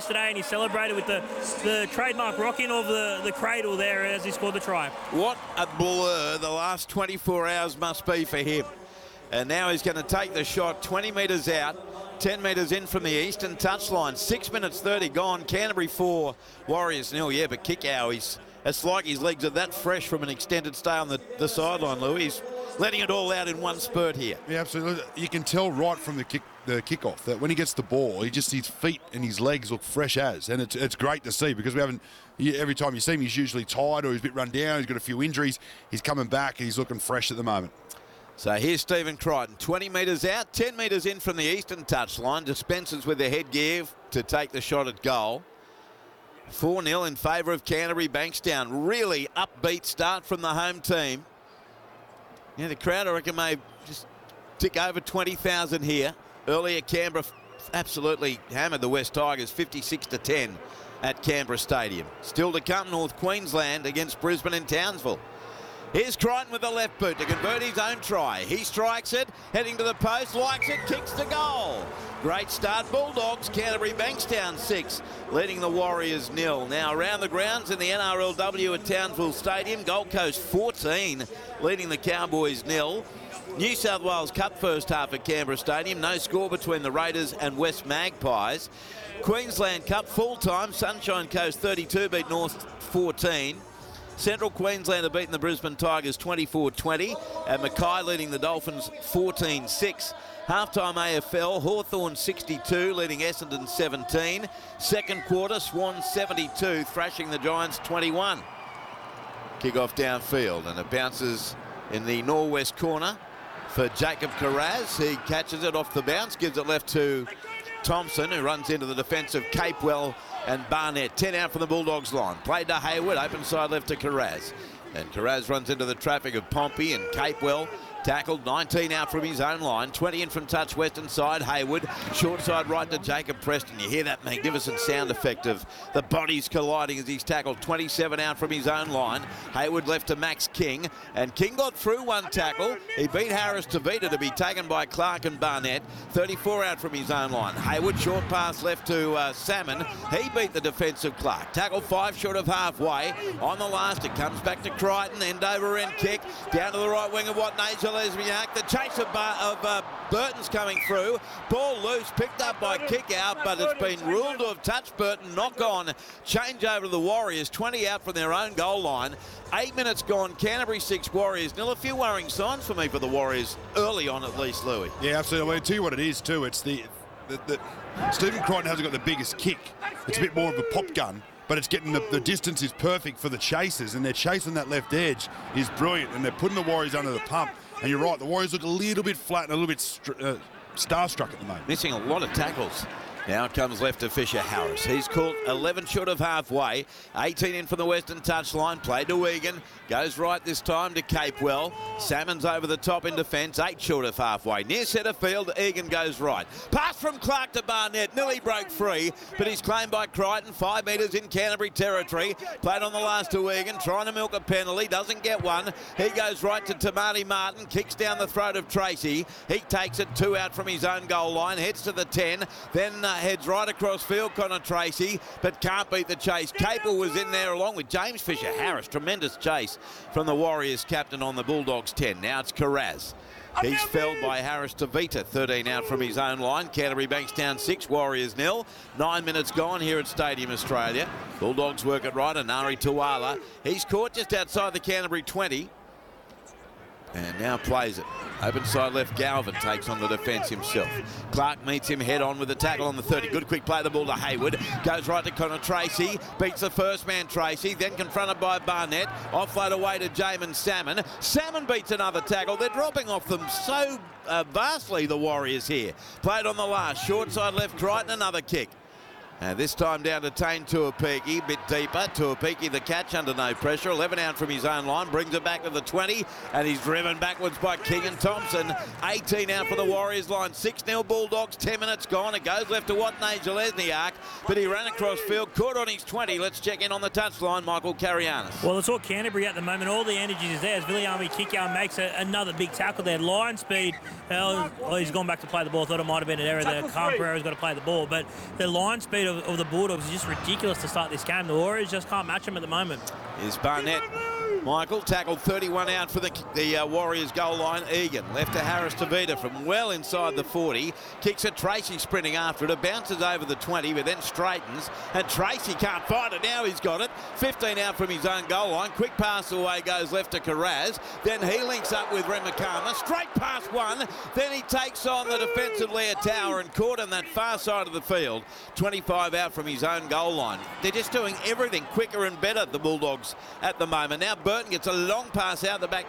yesterday, and he celebrated with the trademark rocking of the cradle there as he scored the try. What a blur the last 24 hours must be for him. And now he's going to take the shot 20 metres out, 10 metres in from the eastern touchline. 6 minutes 30 gone. Canterbury 4, Warriors 0. Yeah, but Kikau, it's like his legs are that fresh from an extended stay on the sideline, Louis. He's letting it all out in one spurt here. Yeah, absolutely. You can tell right from the kickoff that when he gets the ball, his feet and his legs look fresh as, and it's great to see, because every time you see him, he's usually tired or he's a bit run down, he's got a few injuries. He's coming back and he's looking fresh at the moment. So here's Stephen Crichton, 20 metres out, 10 metres in from the eastern touchline, dispenses with the headgear to take the shot at goal. 4-0 in favour of Canterbury Bankstown. Really upbeat start from the home team. Yeah, the crowd, I reckon, may just tick over 20,000 here. Earlier, Canberra absolutely hammered the West Tigers 56-10 at Canberra Stadium. Still to come, North Queensland against Brisbane in Townsville. Here's Crichton with the left boot to convert his own try. He strikes it, heading to the post, likes it, kicks the goal. Great start, Bulldogs. Canterbury Bankstown 6, leading the Warriors 0. Now around the grounds in the NRLW at Townsville Stadium, Gold Coast 14, leading the Cowboys 0. New South Wales Cup first half at Canberra Stadium. No score between the Raiders and West Magpies. Queensland Cup full time. Sunshine Coast 32 beat North 14. Central Queensland have beaten the Brisbane Tigers 24-20, and Mackay leading the Dolphins 14-6. Halftime AFL, Hawthorn 62, leading Essendon 17. Second quarter, Swans 72, thrashing the Giants 21. Kick-off downfield, and it bounces in the northwest corner for Jacob Carraz. He catches it off the bounce, gives it left to Thompson, who runs into the defence of Capewell and Barnett. 10 out from the Bulldogs line. Played to Hayward, open side left to Carraz. And Carraz runs into the traffic of Pompey, and Capewell tackled. 19 out from his own line. 20 in from touch western side. Hayward, short side right to Jacob Preston. You hear that magnificent sound effect of the bodies colliding as he's tackled. 27 out from his own line. Hayward left to Max King, and King got through one tackle. He beat Harris Tavita to be taken by Clark and Barnett. 34 out from his own line. Hayward, short pass left to Salmon. He beat the defence of Clark. Tackle 5 short of halfway. On the last, it comes back to Crichton. End over end kick down to the right wing of Watnasia Lesbiak. The chase of Burton's coming through. Ball loose, picked up by kick out, but it's been ruled to have touched Burton. Knock on. Change over to the Warriors. 20 out from their own goal line. 8 minutes gone. Canterbury 6, Warriors 0. A few worrying signs for me for the Warriors early on, at least, Louis. Yeah, absolutely. I'll tell you what it is too. It's the Stephen Crichton hasn't got the biggest kick. It's a bit more of a pop gun, but it's getting the distance is perfect for the chasers, and they're chasing that left edge is brilliant, and they're putting the Warriors under the pump. And you're right, the Warriors look a little bit flat and a little bit starstruck at the moment. Missing a lot of tackles. Now it comes left to Fisher Harris. He's caught 11 short of halfway. 18 in from the western touchline. Played to Egan. Goes right this time to Capewell. Salmon's over the top in defence. 8 short of halfway. Near centre field, Egan goes right. Pass from Clark to Barnett. Nearly broke free, but he's claimed by Crichton. 5 metres in Canterbury territory. Played on the last to Egan. Trying to milk a penalty. Doesn't get one. He goes right to Tamati Martin. Kicks down the throat of Tracy. He takes it 2 out from his own goal line. Heads to the 10. Then heads right across field, Connor Tracy, but can't beat the chase. Capel was in there along with James Fisher Harris. Tremendous chase from the Warriors captain on the Bulldogs 10. Now it's Carraz. He's felled by Harris Tavita. 13 out from his own line. Canterbury Bankstown 6, Warriors 0. 9 minutes gone here at Stadium Australia. Bulldogs work it right. Anari Tuala. He's caught just outside the Canterbury 20. And now plays it. Open side left, Galvin takes on the defence himself. Clark meets him head on with a tackle on the 30. Good quick play the ball to Hayward. Goes right to Connor Tracy. Beats the first man Tracy. Then confronted by Barnett. Offload away to Jamin Salmon. Salmon beats another tackle. They're dropping off them so vastly, the Warriors here. Played on the last. Short side left, Crichton, another kick. And this time down to Tane Tuapiki, bit deeper. Tuapiki the catch under no pressure. 11 out from his own line, brings it back to the 20, and he's driven backwards by King and Thompson. 18 out for the Warriors line. 6-0 Bulldogs, 10 minutes gone. It goes left to Watnasia Lesniak, but he ran across field, caught on his 20. Let's check in on the touchline, Michael Carianis. Well, it's all Canterbury at the moment. All the energy is there as Viliami Kikau makes another big tackle there. Line speed, he's gone back to play the ball. Thought it might have been an error there. Khan Pereira's got to play the ball, but the line speed speed of the Bulldogs is just ridiculous to start this game. The Warriors just can't match them at the moment. Here's Barnett. Michael tackled 31 out for the Warriors goal line. Egan left to Harris Tavita from well inside the 40. Kicks it. Tracy sprinting after it. It bounces over the 20, but then straightens. And Tracy can't find it. Now he's got it. 15 out from his own goal line. Quick pass away goes left to Carraz. Then he links up with Remakama. Straight past one. Then he takes on the defensive Leah Tower and caught on that far side of the field. 25 out from his own goal line. They're just doing everything quicker and better, the Bulldogs, at the moment. Now Burton gets a long pass out the back